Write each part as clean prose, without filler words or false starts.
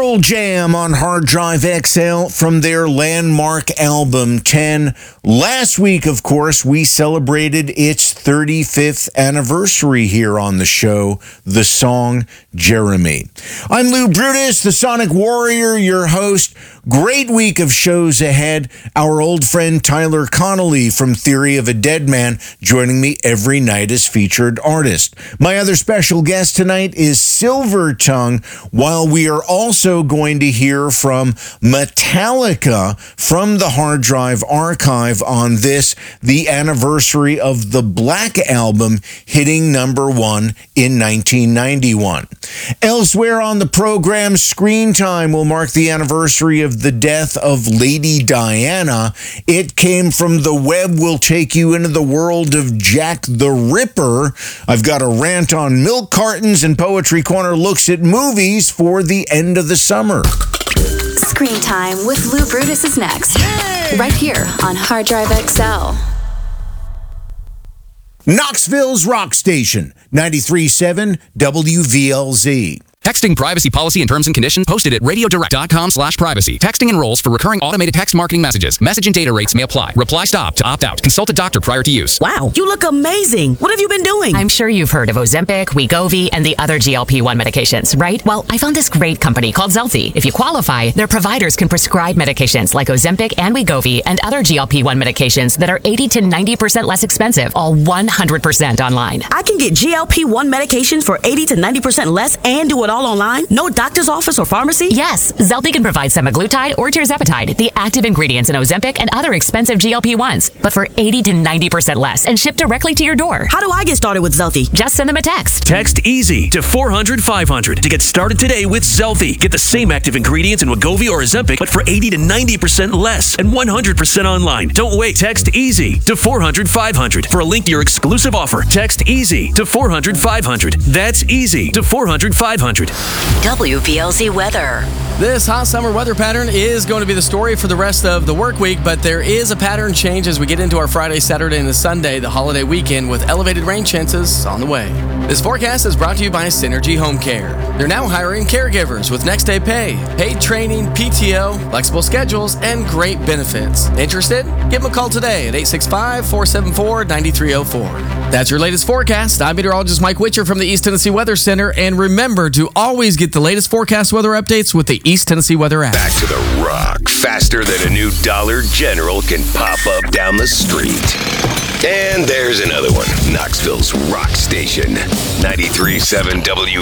Pearl Jam on Hard Drive XL from their landmark album 10. Last week, of course, we celebrated its 35th anniversary here on the show, the song Jeremy. I'm Lou Brutus, the Sonic Warrior, your host. Great week of shows ahead. Our old friend Tyler Connolly from Theory of a Dead Man joining me every night as featured artist. My other special guest tonight is Silvertongue, while we are also going to hear from Metallica from the Hard Drive Archive on this, the anniversary of the Black Album hitting number 1 in 1991. Elsewhere on the program, Screen Time will mark the anniversary of the death of Lady Diana. It Came From the Web will take you into the world of Jack the Ripper. I've got a rant on milk cartons, and Poetry Corner looks at movies for the end of the summer. Screen Time with Lou Brutus is next. Yay! Right here on Hard Drive XL. Knoxville's rock station, 93.7 WVLZ. Texting privacy policy and terms and conditions posted at radiodirect.com/privacy. Texting enrolls for recurring automated text marketing messages. Message and data rates may apply. Reply stop to opt out. Consult a doctor prior to use. Wow, you look amazing. What have you been doing? I'm sure you've heard of Ozempic, Wegovy, and the other GLP-1 medications, right? Well, I found this great company called Zelfie. If you qualify, their providers can prescribe medications like Ozempic and Wegovy and other GLP-1 medications that are 80 to 90% less expensive, all 100% online. I can get GLP-1 medications for 80 to 90% less and do it all online? No doctor's office or pharmacy? Yes, Zelfie can provide semaglutide or tirzepatide, the active ingredients in Ozempic and other expensive GLP-1s, but for 80 to 90% less and shipped directly to your door. How do I get started with Zelfie? Just send them a text. Text EASY to 400-500 to get started today with Zelfie. Get the same active ingredients in Wegovy or Ozempic, but for 80 to 90% less and 100% online. Don't wait. Text EASY to 400-500 for a link to your exclusive offer. Text EASY to 400-500. That's EASY to 400-500. WVLZ weather. This hot summer weather pattern is going to be the story for the rest of the work week, but there is a pattern change as we get into our Friday, Saturday, and the Sunday, the holiday weekend, with elevated rain chances on the way. This forecast is brought to you by Synergy Home Care. They're now hiring caregivers with next day pay, paid training, PTO, flexible schedules, and great benefits. Interested? Give them a call today at 865-474-9304. That's your latest forecast. I'm meteorologist Mike Witcher from the East Tennessee Weather Center, and remember to always get the latest forecast weather updates with the East Tennessee Weather app. Back to the rock, faster than a new Dollar General can pop up down the street. And there's another one, Knoxville's rock station, 93.7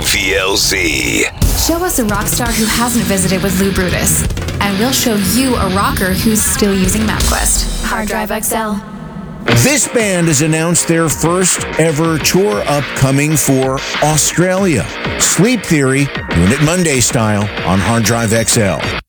WVLZ. Show us a rock star who hasn't visited with Lou Brutus, and we'll show you a rocker who's still using MapQuest. Hard Drive XL. This band has announced their first ever tour upcoming for Australia. Sleep Theory, doing it Monday style on Hard Drive XL.